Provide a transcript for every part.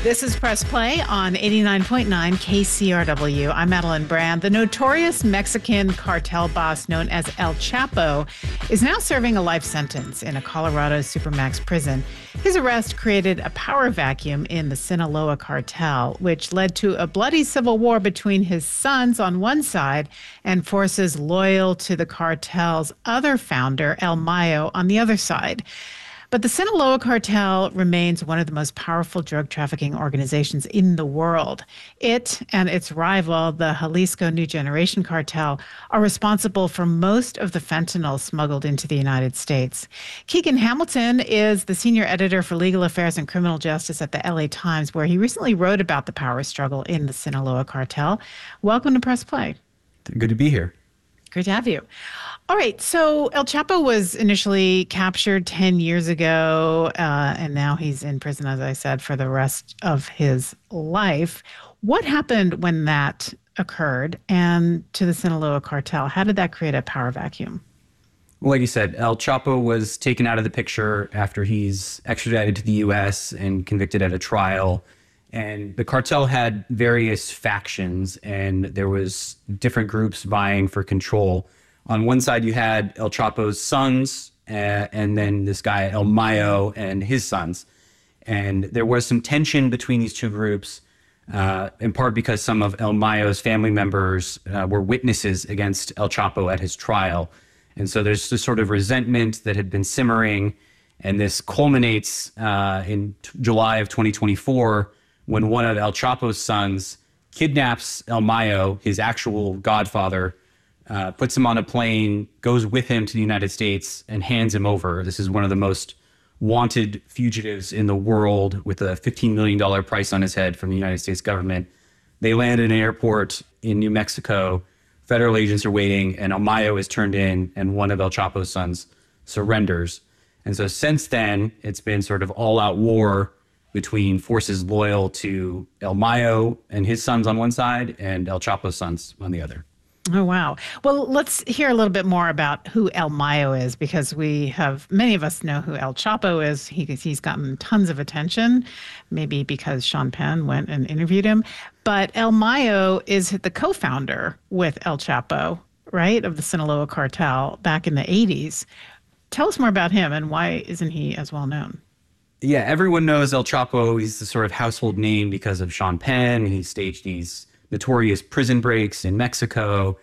This is Press Play on 89.9 KCRW. I'm Madeline Brand. The notorious Mexican cartel boss known as El Chapo is now serving a life sentence in a Colorado Supermax prison. His arrest created a power vacuum in the Sinaloa cartel, which led to a bloody civil war between his sons on one side and forces loyal to the cartel's other founder, El Mayo, on the other side. But the Sinaloa cartel remains one of the most powerful drug trafficking organizations in the world. It and its rival, the Jalisco New Generation cartel, are responsible for most of the fentanyl smuggled into the United States. Keegan Hamilton is the senior editor for legal affairs and criminal justice at the LA Times, where he recently wrote about the power struggle in the Sinaloa cartel. Welcome to Press Play. Good to be here. Great to have you. All right. So El Chapo was initially captured 10 years ago, and now he's in prison, as I said, for the rest of his life. What happened when that occurred and to the Sinaloa cartel? How did that create a power vacuum? Well, like you said, El Chapo was taken out of the picture after he's extradited to the U.S. and convicted at a trial. And the cartel had various factions, and there was different groups vying for control. On one side, you had El Chapo's sons, and then this guy, El Mayo, and his sons. And there was some tension between these two groups, in part because some of El Mayo's family members were witnesses against El Chapo at his trial. And so there's this sort of resentment that had been simmering, and this culminates in July of 2024, when one of El Chapo's sons kidnaps El Mayo, his actual godfather, puts him on a plane, goes with him to the United States, and hands him over. This is one of the most wanted fugitives in the world, with a $15 million price on his head from the United States government. They land in an airport in New Mexico. Federal agents are waiting, and El Mayo is turned in, and one of El Chapo's sons surrenders. And so since then, it's been sort of all-out war between forces loyal to El Mayo and his sons on one side and El Chapo's sons on the other. Oh, wow. Well, let's hear a little bit more about who El Mayo is, because many of us know who El Chapo is. He's gotten tons of attention, maybe because Sean Penn went and interviewed him. But El Mayo is the co-founder with El Chapo, right, of the Sinaloa cartel back in the 80s. Tell us more about him, and why isn't he as well known? Yeah, everyone knows El Chapo. He's the sort of household name because of Sean Penn. He staged these notorious prison breaks in Mexico.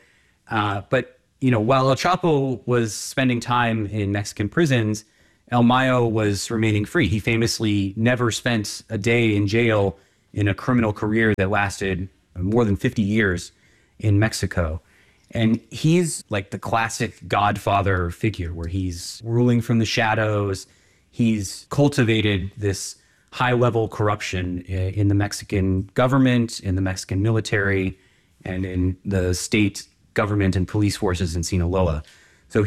But, while El Chapo was spending time in Mexican prisons, El Mayo was remaining free. He famously never spent a day in jail in a criminal career that lasted more than 50 years in Mexico. And he's like the classic godfather figure, where he's ruling from the shadows. He's cultivated this high-level corruption in the Mexican government, in the Mexican military, and in the state government and police forces in Sinaloa. So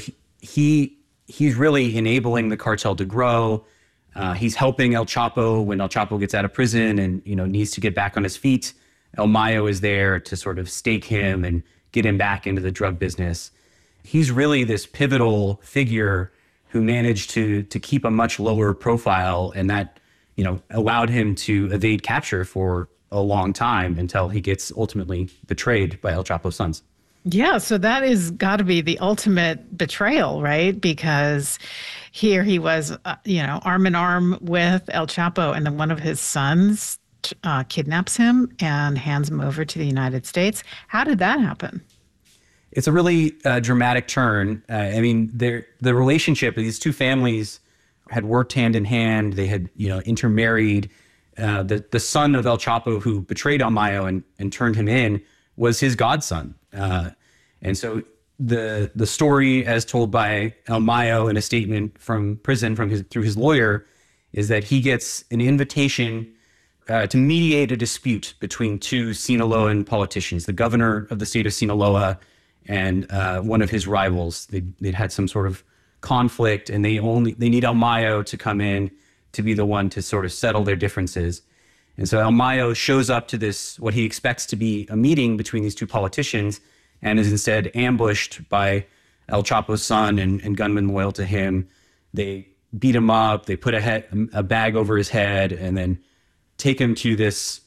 he's really enabling the cartel to grow. He's helping El Chapo when El Chapo gets out of prison and needs to get back on his feet. El Mayo is there to sort of stake him and get him back into the drug business. He's really this pivotal figure who managed to keep a much lower profile, and that allowed him to evade capture for a long time until he gets ultimately betrayed by El Chapo's sons. Yeah, so that is got to be the ultimate betrayal, right? Because here he was, arm in arm with El Chapo, and then one of his sons kidnaps him and hands him over to the United States. How did that happen? It's a really dramatic turn. The relationship of these two families had worked hand in hand. They had, intermarried. The son of El Chapo, who betrayed El Mayo and turned him in, was his godson. And so the story, as told by El Mayo in a statement from prison through his lawyer, is that he gets an invitation to mediate a dispute between two Sinaloan politicians, the governor of the state of Sinaloa and one of his rivals. They'd had some sort of conflict, and they need El Mayo to come in to be the one to sort of settle their differences. And so El Mayo shows up to this, what he expects to be a meeting between these two politicians, and is instead ambushed by El Chapo's son and gunmen loyal to him. They beat him up, they put a bag over his head, and then take him to this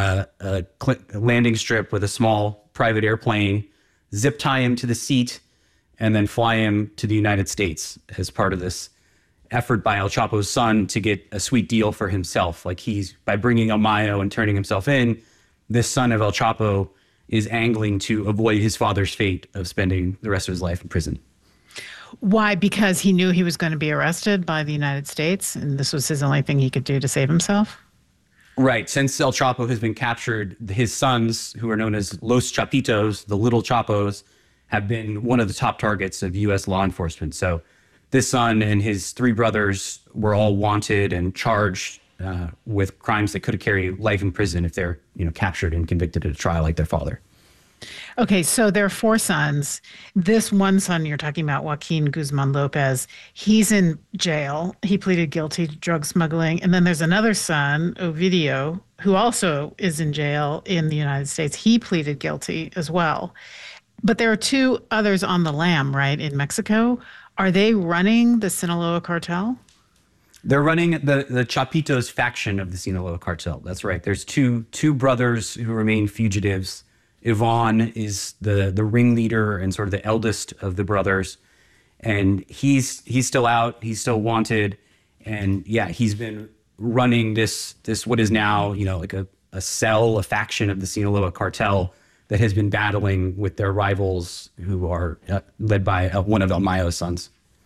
landing strip with a small private airplane, zip tie him to the seat, and then fly him to the United States as part of this effort by El Chapo's son to get a sweet deal for himself. Like, he's, by bringing El Mayo and turning himself in, this son of El Chapo is angling to avoid his father's fate of spending the rest of his life in prison. Why? Because he knew he was going to be arrested by the United States, and this was his only thing he could do to save himself? Right. Since El Chapo has been captured, his sons, who are known as Los Chapitos, the Little Chapos, have been one of the top targets of U.S. law enforcement. So this son and his three brothers were all wanted and charged with crimes that could carry life in prison if they're, captured and convicted at a trial like their father. Okay, so there are four sons. This one son you're talking about, Joaquin Guzman Lopez, he's in jail. He pleaded guilty to drug smuggling. And then there's another son, Ovidio, who also is in jail in the United States. He pleaded guilty as well. But there are two others on the lam, right, in Mexico. Are they running the Sinaloa cartel? They're running the Chapitos faction of the Sinaloa cartel. That's right. There's two brothers who remain fugitives. Ivan is the ringleader and sort of the eldest of the brothers. And he's still out. He's still wanted. And yeah, he's been running this what is now, like a cell, a faction of the Sinaloa cartel that has been battling with their rivals who are led by one of El Mayo's sons.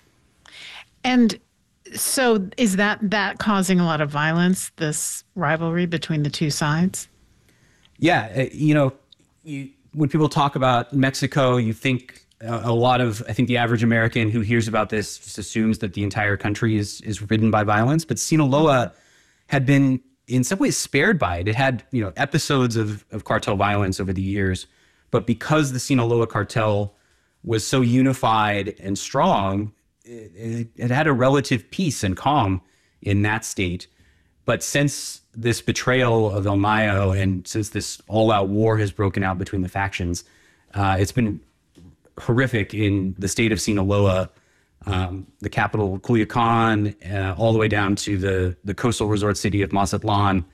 And so is that causing a lot of violence, this rivalry between the two sides? Yeah. When people talk about Mexico, you think a lot of, I think the average American who hears about this just assumes that the entire country is ridden by violence. But Sinaloa had been in some ways spared by it. It had, episodes of cartel violence over the years. But because the Sinaloa cartel was so unified and strong, it had a relative peace and calm in that state. But since this betrayal of El Mayo and since this all-out war has broken out between the factions, it's been horrific in the state of Sinaloa, the capital Culiacan, all the way down to the coastal resort city of Mazatlan.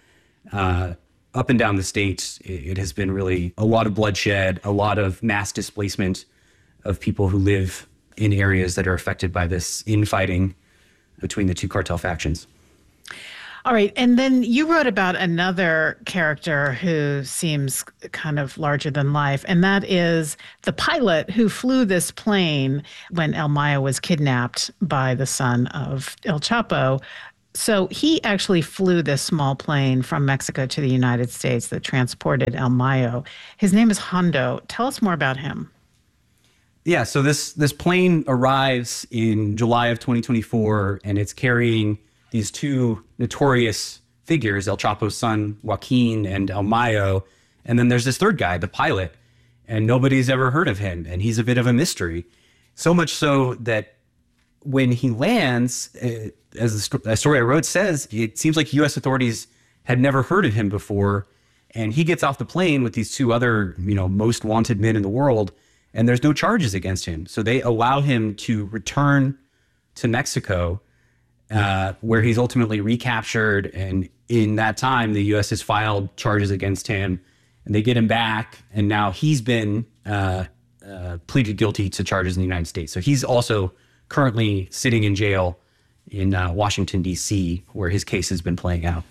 Up and down the state, it has been really a lot of bloodshed, a lot of mass displacement of people who live in areas that are affected by this infighting between the two cartel factions. All right. And then you wrote about another character who seems kind of larger than life, and that is the pilot who flew this plane when El Mayo was kidnapped by the son of El Chapo. So he actually flew this small plane from Mexico to the United States that transported El Mayo. His name is Hondo. Tell us more about him. Yeah, so this plane arrives in July of 2024, and it's carrying these two notorious figures, El Chapo's son, Joaquin, and El Mayo. And then there's this third guy, the pilot, and nobody's ever heard of him, and he's a bit of a mystery. So much so that when he lands, as the story I wrote says, it seems like U.S. authorities had never heard of him before, and he gets off the plane with these two other, most wanted men in the world, and there's no charges against him. So they allow him to return to Mexico, where he's ultimately recaptured. And in that time, the U.S. has filed charges against him, and they get him back. And now he's been pleaded guilty to charges in the United States. So he's also currently sitting in jail in Washington, D.C., where his case has been playing out.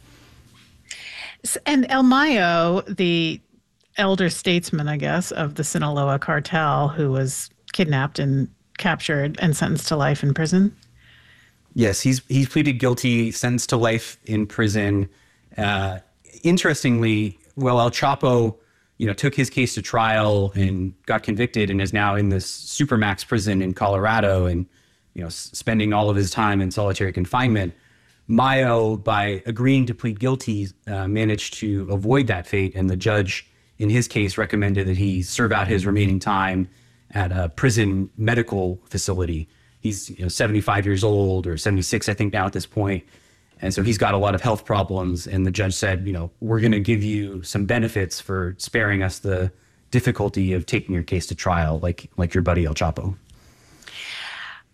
And El Mayo, the elder statesman, I guess, of the Sinaloa cartel, who was kidnapped and captured and sentenced to life in prison. Yes, he's pleaded guilty, sentenced to life in prison. Interestingly, El Chapo, took his case to trial and got convicted and is now in this supermax prison in Colorado and, spending all of his time in solitary confinement. Mayo, by agreeing to plead guilty, managed to avoid that fate, and the judge in his case recommended that he serve out his remaining time at a prison medical facility. He's 75 years old, or 76, I think, now at this point. And so he's got a lot of health problems. And the judge said, we're going to give you some benefits for sparing us the difficulty of taking your case to trial, like your buddy El Chapo.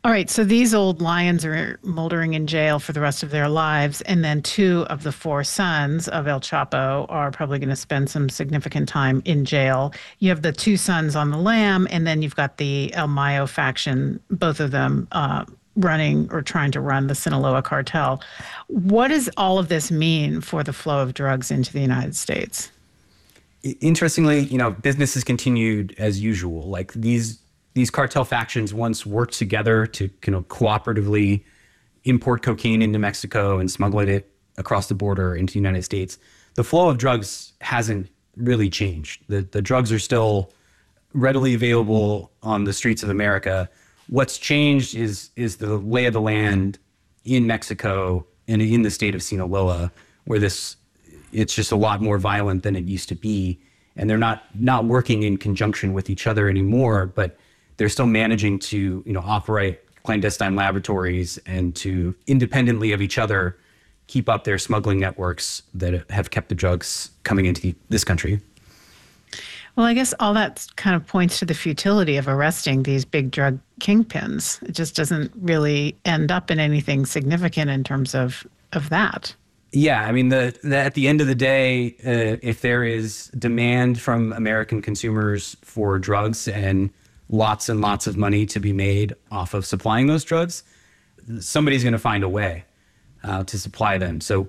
All right, so these old lions are moldering in jail for the rest of their lives, and then two of the four sons of El Chapo are probably going to spend some significant time in jail. You have the two sons on the lam, and then you've got the El Mayo faction, both of them running or trying to run the Sinaloa cartel. What does all of this mean for the flow of drugs into the United States? Interestingly, business has continued as usual. Like these cartel factions once worked together to cooperatively import cocaine into Mexico and smuggle it across the border into the United States. The flow of drugs hasn't really changed. The drugs are still readily available on the streets of America. What's changed is the lay of the land in Mexico and in the state of Sinaloa, where it's just a lot more violent than it used to be. And they're not working in conjunction with each other anymore, but they're still managing to, operate clandestine laboratories and to independently of each other keep up their smuggling networks that have kept the drugs coming into this country. Well, I guess all that kind of points to the futility of arresting these big drug kingpins. It just doesn't really end up in anything significant in terms of that. Yeah, I mean, at the end of the day, if there is demand from American consumers for drugs and lots of money to be made off of supplying those drugs, somebody's going to find a way to supply them. So,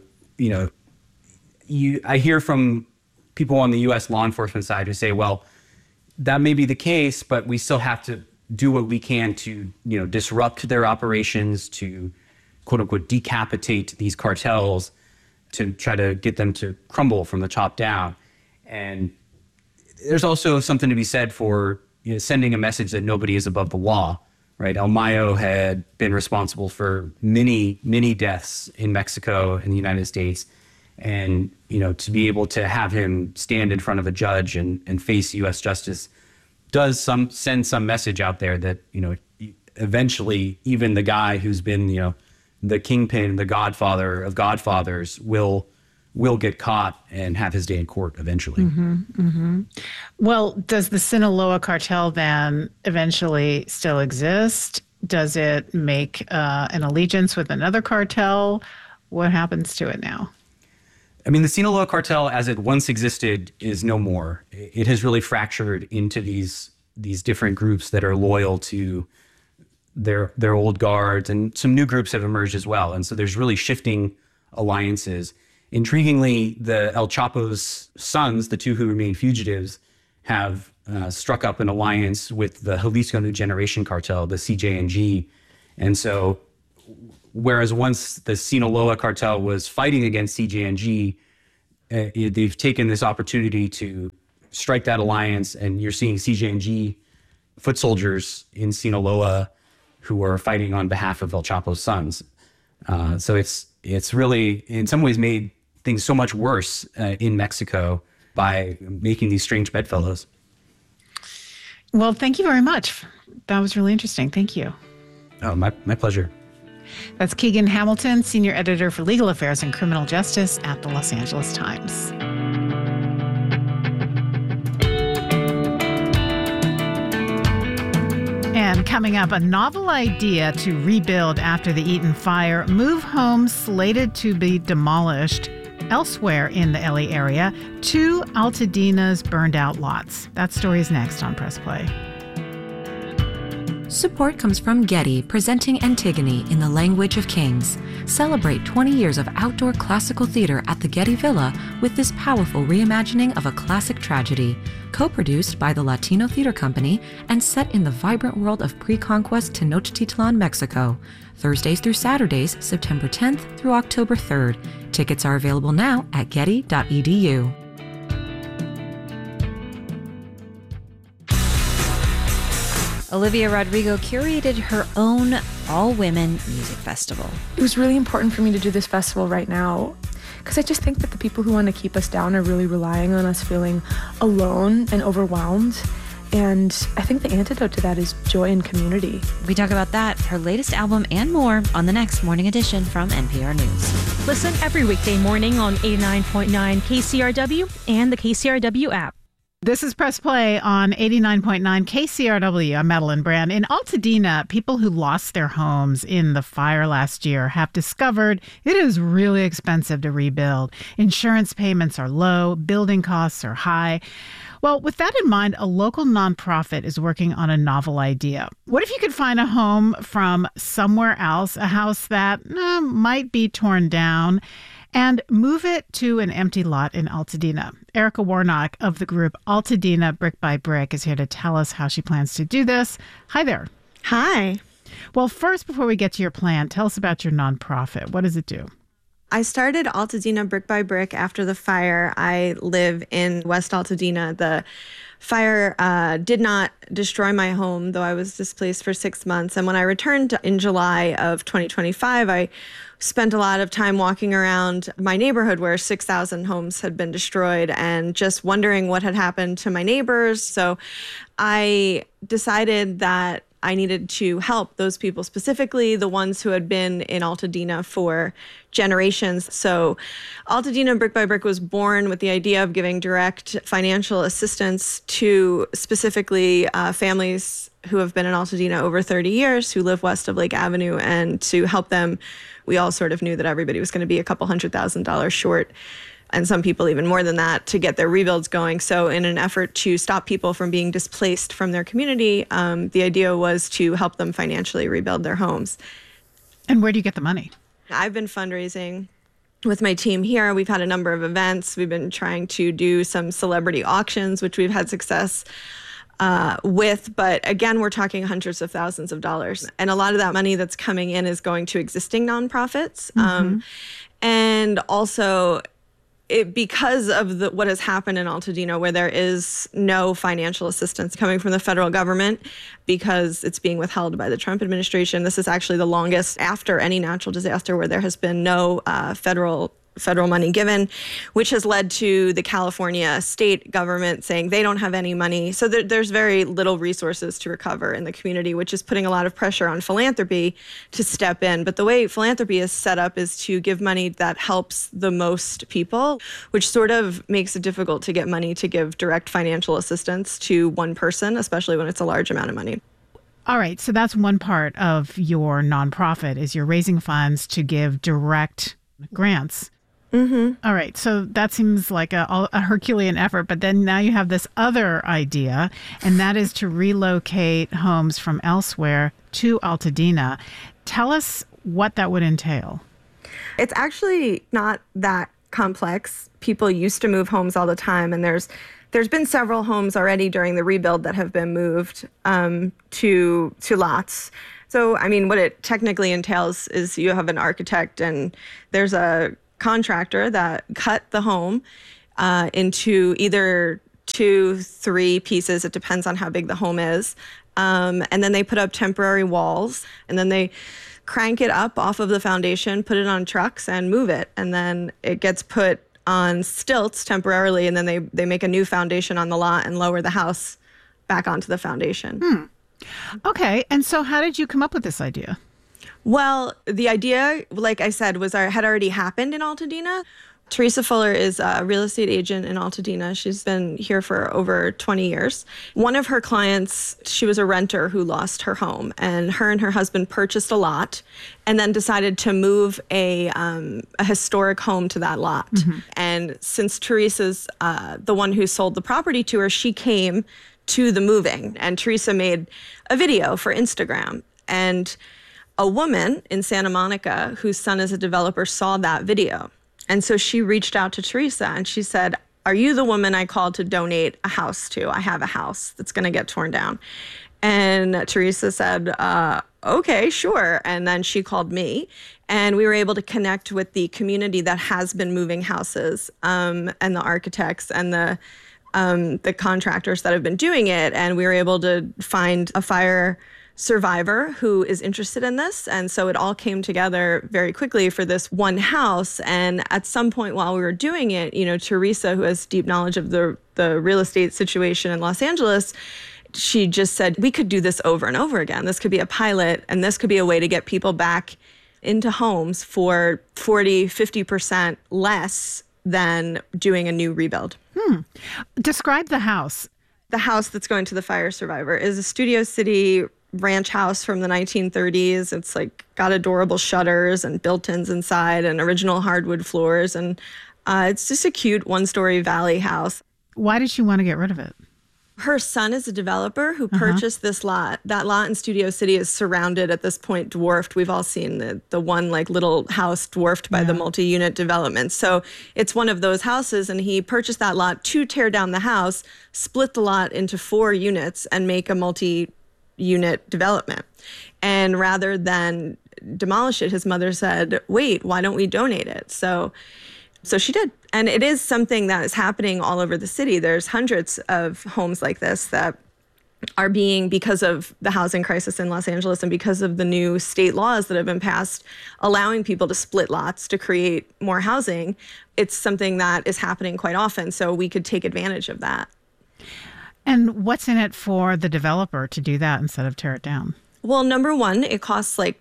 I hear from people on the U.S. law enforcement side who say, well, that may be the case, but we still have to do what we can to, disrupt their operations, to quote unquote decapitate these cartels, to try to get them to crumble from the top down. And there's also something to be said for sending a message that nobody is above the law, right? El Mayo had been responsible for many, many deaths in Mexico and the United States. And, to be able to have him stand in front of a judge and face U.S. justice does send some message out there that, eventually even the guy who's been, the kingpin, the godfather of godfathers will get caught and have his day in court eventually. Mm-hmm, mm-hmm. Well, does the Sinaloa cartel then eventually still exist? Does it make an allegiance with another cartel? What happens to it now? I mean, the Sinaloa cartel, as it once existed, is no more. It has really fractured into these different groups that are loyal to their old guards, and some new groups have emerged as well. And so there's really shifting alliances. Intriguingly, the El Chapo's sons, the two who remain fugitives, have struck up an alliance with the Jalisco New Generation cartel, the CJNG. And so whereas once the Sinaloa cartel was fighting against CJNG, they've taken this opportunity to strike that alliance, and you're seeing CJNG foot soldiers in Sinaloa who are fighting on behalf of El Chapo's sons. So it's really, in some ways, made things so much worse in Mexico by making these strange bedfellows. Well, thank you very much. That was really interesting. Thank you. Oh, my pleasure. That's Keegan Hamilton, Senior Editor for Legal Affairs and Criminal Justice at the Los Angeles Times. And coming up, a novel idea to rebuild after the Eaton fire, move homes slated to be demolished elsewhere in the LA area, 2 Altadena's burned out lots. That story is next on Press Play. Support comes from Getty, presenting Antigone in the Language of Kings. Celebrate 20 years of outdoor classical theater at the Getty Villa with this powerful reimagining of a classic tragedy. Co-produced by the Latino Theater Company and set in the vibrant world of pre-conquest Tenochtitlan, Mexico. Thursdays through Saturdays, September 10th through October 3rd. Tickets are available now at getty.edu. Olivia Rodrigo curated her own all-women music festival. It was really important for me to do this festival right now because I just think that the people who want to keep us down are really relying on us feeling alone and overwhelmed. And I think the antidote to that is joy and community. We talk about that, her latest album, and more on the next Morning Edition from NPR News. Listen every weekday morning on 89.9 KCRW and the KCRW app. This is Press Play on 89.9 KCRW. I'm Madeline Brand. In Altadena, people who lost their homes in the fire last year have discovered it is really expensive to rebuild. Insurance payments are low, building costs are high. Well, with that in mind, a local nonprofit is working on a novel idea. What if you could find a home from somewhere else, a house that might be torn down, and move it to an empty lot in Altadena? Erica Warnock of the group Altadena Brick by Brick is here to tell us how she plans to do this. Hi there. Hi. Well, first, before we get to your plan, tell us about your nonprofit. What does it do? I started Altadena Brick by Brick after the fire. I live in West Altadena. The fire did not destroy my home, though I was displaced for 6 months. And when I returned in July of 2025, I spent a lot of time walking around my neighborhood where 6,000 homes had been destroyed and just wondering what had happened to my neighbors. So I decided that I needed to help those people, specifically the ones who had been in Altadena for generations. So Altadena Brick by Brick was born with the idea of giving direct financial assistance to specifically families who have been in Altadena over 30 years, who live west of Lake Avenue, and to help them. We all sort of knew that everybody was going to be a couple $100,000 short, and some people even more than that, to get their rebuilds going. So in an effort to stop people from being displaced from their community, the idea was to help them financially rebuild their homes. And where do you get the money? I've been fundraising with my team here. We've had a number of events. We've been trying to do some celebrity auctions, which we've had success with. But again, we're talking hundreds of thousands of dollars. And a lot of that money that's coming in is going to existing nonprofits. And also, because of what has happened in Altadena, where there is no financial assistance coming from the federal government because it's being withheld by the Trump administration. This is actually the longest after any natural disaster where there has been no federal money given, which has led to the California state government saying they don't have any money. So there's very little resources to recover in the community, which is putting a lot of pressure on philanthropy to step in. But the way philanthropy is set up is to give money that helps the most people, which sort of makes it difficult to get money to give direct financial assistance to one person, especially when it's a large amount of money. All right. So that's one part of your nonprofit, is you're raising funds to give direct grants. All right. So that seems like a Herculean effort. But then now you have this other idea, and that is to relocate homes from elsewhere to Altadena. Tell us what that would entail. It's actually not that complex. People used to move homes all the time, and there's been several homes already during the rebuild that have been moved to lots. So, I mean, what it technically entails is you have an architect and there's a contractor that cut the home into either 2-3 pieces. It depends on how big the home is. And then they put up temporary walls, and then they crank it up off of the foundation, put it on trucks and move it. And then it gets put on stilts temporarily, and then they make a new foundation on the lot and lower the house back onto the foundation. Okay. And so how did you come up with this idea? Well, the idea, like I said, had already happened in Altadena. Teresa Fuller is a real estate agent in Altadena. She's been here for over 20 years. One of her clients, she was a renter who lost her home, and her husband purchased a lot and then decided to move a historic home to that lot. And since Teresa's the one who sold the property to her, she came to the moving, and Teresa made a video for Instagram. And a woman in Santa Monica whose son is a developer saw that video. And so she reached out to Teresa and she said, "Are you the woman I called to donate a house to? I have a house that's going to get torn down." And Teresa said, "Okay, sure." And then she called me, and we were able to connect with the community that has been moving houses, and the architects and the contractors that have been doing it. And we were able to find a fire survivor who is interested in this. And so it all came together very quickly for this one house. And at some point while we were doing it, Teresa, who has deep knowledge of the real estate situation in Los Angeles, she just said, we could do this over and over again. This could be a pilot, and this could be a way to get people back into homes for 40, 50% less than doing a new rebuild. Describe the house. The house that's going to the fire survivor is a Studio City ranch house from the 1930s. It's like got adorable shutters and built-ins inside and original hardwood floors. And it's just a cute one-story valley house. Why did she want to get rid of it? Her son is a developer who purchased this lot. That lot in Studio City is surrounded at this point, dwarfed. We've all seen the one like little house dwarfed by the multi-unit development. So it's one of those houses, and he purchased that lot to tear down the house, split the lot into 4 units, and make a multi-unit development. And rather than demolish it, his mother said, wait, why don't we donate it? So she did. And it is something that is happening all over the city. There's hundreds of homes like this that are being, because of the housing crisis in Los Angeles and because of the new state laws that have been passed, allowing people to split lots to create more housing. It's something that is happening quite often. So we could take advantage of that. And what's in it for the developer to do that instead of tear it down? Well, number one, it costs like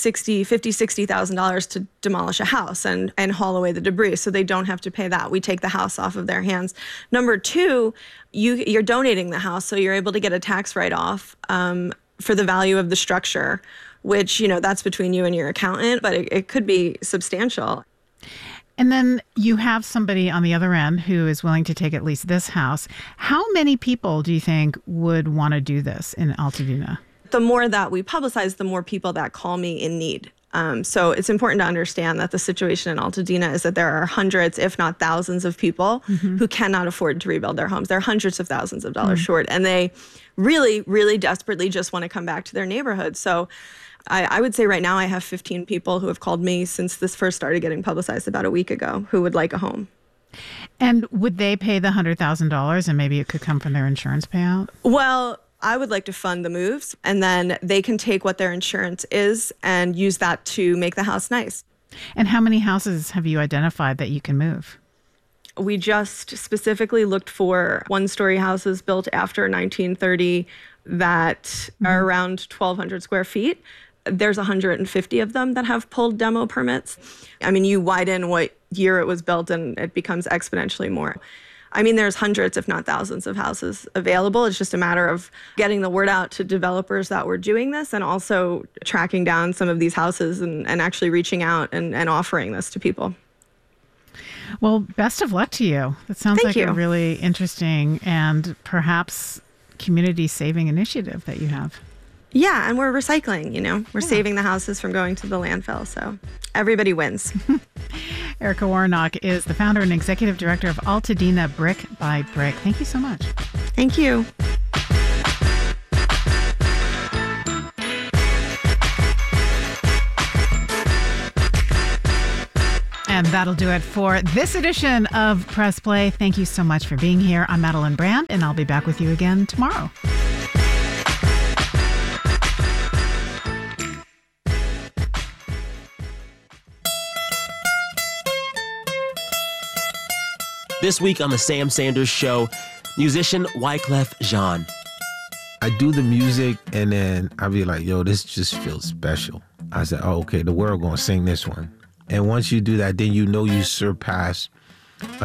$60,000 to demolish a house and haul away the debris, so they don't have to pay that. We take the house off of their hands. Number two, you're donating the house, so you're able to get a tax write-off for the value of the structure, which, that's between you and your accountant, but it could be substantial. And then you have somebody on the other end who is willing to take at least this house. How many people do you think would want to do this in Altadena? The more that we publicize, the more people that call me in need. So it's important to understand that the situation in Altadena is that there are hundreds, if not thousands of people who cannot afford to rebuild their homes. They're hundreds of thousands of dollars short, and they really, really desperately just want to come back to their neighborhood. So I would say right now I have 15 people who have called me since this first started getting publicized about a week ago who would like a home. And would they pay the $100,000 and maybe it could come from their insurance payout? Well, I would like to fund the moves, and then they can take what their insurance is and use that to make the house nice. And how many houses have you identified that you can move? We just specifically looked for one-story houses built after 1930 that are around 1,200 square feet. There's 150 of them that have pulled demo permits. I mean, you widen what year it was built and it becomes exponentially more. I mean, there's hundreds, if not thousands, of houses available. It's just a matter of getting the word out to developers that we're doing this and also tracking down some of these houses and actually reaching out and offering this to people. Well, best of luck to you. That sounds Thank like you. a really interesting and perhaps community-saving initiative that you have. Yeah, and we're recycling, We're saving the houses from going to the landfill, so everybody wins. Erica Warnock is the founder and executive director of Altadena Brick by Brick. Thank you so much. Thank you. And that'll do it for this edition of Press Play. Thank you so much for being here. I'm Madeline Brand, and I'll be back with you again tomorrow. This week on The Sam Sanders Show, musician Wyclef Jean. I do the music and then I'll be like, yo, this just feels special. I said, oh, okay, the world gonna sing this one. And once you do that, then you surpass